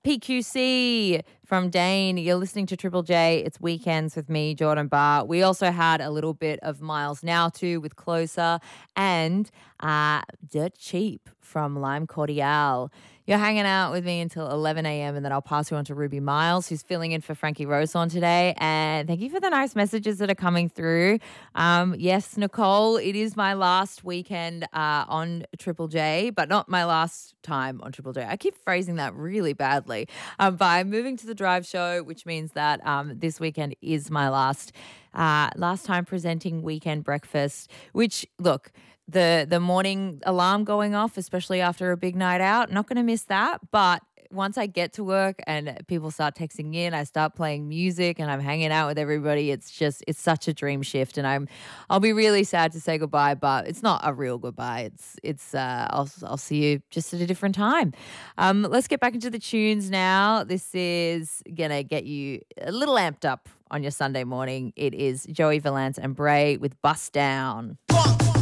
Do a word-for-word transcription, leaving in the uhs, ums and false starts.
P Q C from Dane. You're listening to Triple J. It's Weekends with me, Jordan Barr. We also had a little bit of Miles Now too with Closer and uh, Dirt Cheap from Lime Cordiale. You're hanging out with me until eleven a.m. and then I'll pass you on to Ruby Miles, who's filling in for Frankie Roson today. And thank you for the nice messages that are coming through. Um, yes, Nicole, it is my last weekend uh, on Triple J, but not my last time on Triple J. I keep phrasing that really badly. Um, but I'm moving to the Drive show, which means that um, this weekend is my last uh, last time presenting Weekend Breakfast, which, look, the the morning alarm going off, especially after a big night out, not going to miss that. But once I get to work and people start texting in, I start playing music and I'm hanging out with everybody. It's just, it's such a dream shift, and I'm, I'll be really sad to say goodbye, but it's not a real goodbye. It's, it's, uh, I'll, I'll see you just at a different time. Um, let's get back into the tunes now. This is gonna get you a little amped up on your Sunday morning. It is Joey Valance and Bray with Bust Down. One.